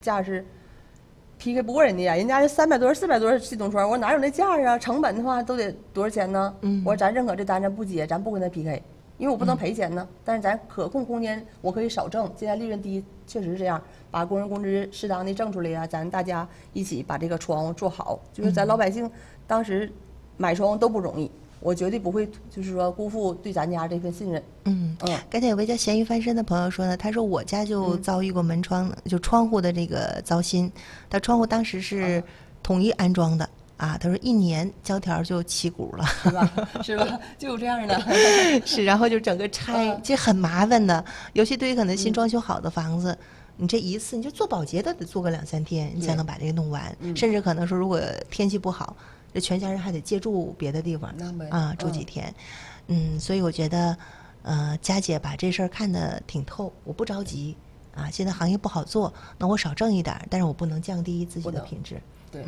价是 PK 不过人家呀，人家是300多、400多新东窗，我哪有那价啊？成本的话都得多少钱呢？我说咱认可这单咱不接，咱不跟他 PK， 因为我不能赔钱呢。但是咱可控空间我可以少挣，现在利润低，确实是这样，把工人工资适当的挣出来呀，咱大家一起把这个窗户做好。就是咱老百姓当时买窗户都不容易。我绝对不会，就是说辜负对咱家这份信任。 刚才有位叫咸鱼翻身的朋友说呢，他说我家就遭遇过门窗，就窗户的这个糟心。他窗户当时是统一安装的啊，他说1年胶条就起鼓了， 是吧？是吧？就有这样的。 是，然后就整个拆，这很麻烦的，尤其对于可能新装修好的房子。你这一次你就做保洁的得做个2、3天，你才能把这个弄完，甚至可能说如果天气不好。这全家人还得借住别的地方啊，住几天，所以我觉得，佳姐把这事儿看得挺透，我不着急啊。现在行业不好做，那我少挣一点，但是我不能降低自己的品质。 对，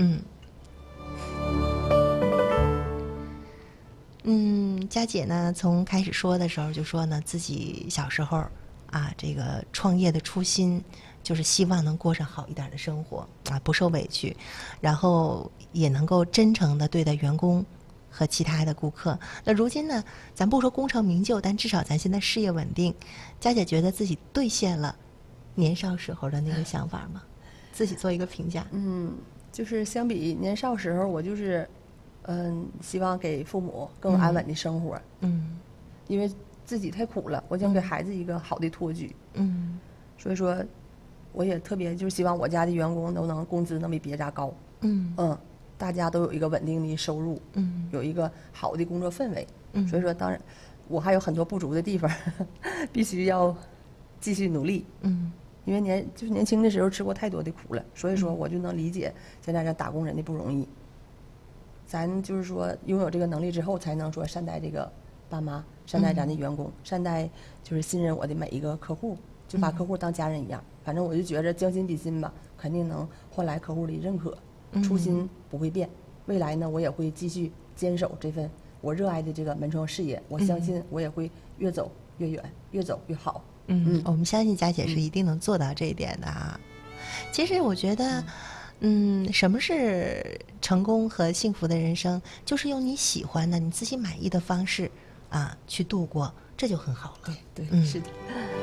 佳姐呢，从开始说的时候就说呢，自己小时候啊，这个创业的初心。就是希望能过上好一点的生活啊，不受委屈，然后也能够真诚地对待员工和其他的顾客。那如今呢，咱不说功成名就，但至少咱现在事业稳定。佳姐觉得自己兑现了年少时候的那个想法吗？自己做一个评价。 就是相比年少时候，我就是，希望给父母更安稳的生活。因为自己太苦了，我想给孩子一个好的托举。所以说。我也特别就是希望我家的员工都能工资能比别家高，大家都有一个稳定的收入，有一个好的工作氛围，所以说当然我还有很多不足的地方，必须要继续努力，因为年轻的时候吃过太多的苦了，所以说我就能理解现在这打工人的不容易。咱就是说拥有这个能力之后，才能说善待这个爸妈，善待咱的员工，善待就是信任我的每一个客户。就把客户当家人一样，反正我就觉着将心比心吧，肯定能换来客户的认可，初心不会变。未来呢，我也会继续坚守这份我热爱的这个门窗事业，我相信我也会越走越远，越走越好。 我们相信佳姐是一定能做到这一点的啊。其实我觉得，什么是成功和幸福的人生？就是用你喜欢的、你自己满意的方式啊去度过，这就很好了。 对，是的。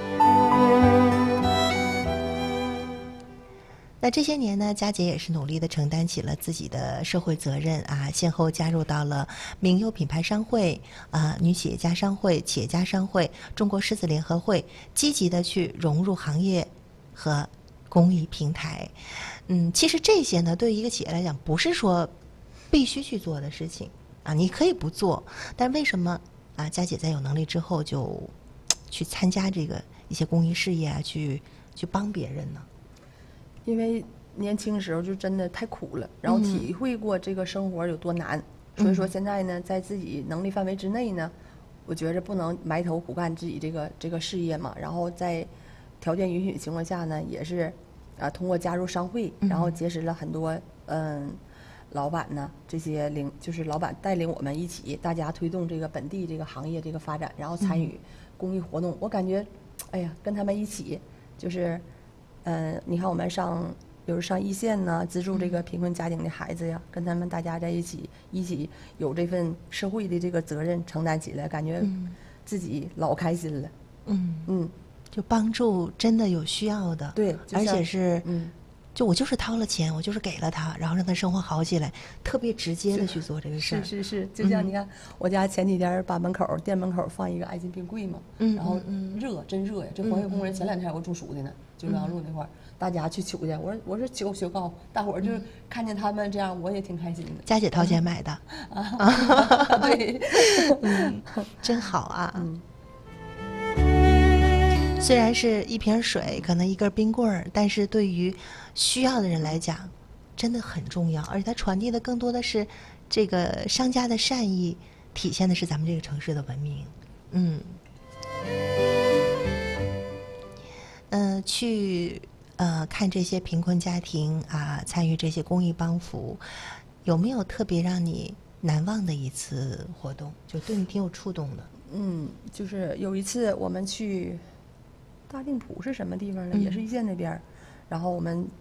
那这些年呢，佳姐也是努力地承担起了自己的社会责任啊，先后加入到了名优品牌商会啊、女企业家商会、企业家商会、中国狮子联合会，积极地去融入行业和公益平台。其实这些呢，对于一个企业来讲，不是说必须去做的事情啊，你可以不做，但为什么啊？佳姐在有能力之后就去参加这个一些公益事业啊，去帮别人呢？ 因为年轻时候就真的太苦了，然后体会过这个生活有多难，所以说现在呢，在自己能力范围之内呢，我觉着不能埋头苦干自己这个事业嘛，然后在条件允许的情况下呢，也是通过加入商会，然后结识了很多老板呢，这些就是老板带领我们一起，大家推动这个本地这个行业这个发展，然后参与公益活动。我感觉，哎呀，跟他们一起就是。你看我们比如上一线呢，资助这个贫困家庭的孩子呀，跟他们大家在一起有这份社会的这个责任承担起来，感觉自己老开心了。 就帮助真的有需要的， 对， 而且是就我就是掏了钱，我就是给了他，然后让他生活好起来，特别直接的去做这个事儿。 是，就像你看，我家前几天把店门口放一个爱心冰柜嘛，然后真热呀！这环卫工人前2天还有中暑的呢，就辽阳路那块儿，大家去取去。我说求告，大伙儿就看见他们这样，我也挺开心的。 佳姐掏钱买的对， 真好啊。虽然是一瓶水，可能一根冰棍儿，但是对于需要的人来讲，真的很重要。而且它传递的更多的是这个商家的善意，体现的是咱们这个城市的文明。去看这些贫困家庭啊，参与这些公益帮扶，有没有特别让你难忘的一次活动？就对你挺有触动的。 就是有一次我们去大令浦是什么地方呢？也是一线那边，然后我们